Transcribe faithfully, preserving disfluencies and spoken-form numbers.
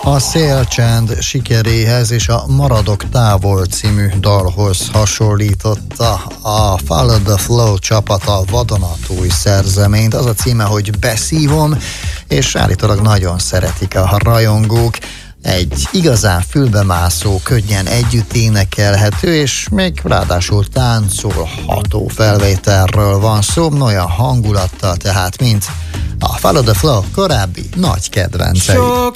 A Szélcsend sikeréhez és a Maradok távol című dalhoz hasonlította a Follow the Flow csapata vadonatúj szerzeményt. Az a címe, hogy Beszívom, és állítólag nagyon szeretik a rajongók. Egy igazán fülbemászó, könnyen együtt énekelhető, és még ráadásul táncolható felvételről van szó, olyan hangulattal tehát, mint a Follow the Flow korábbi nagy kedvencei.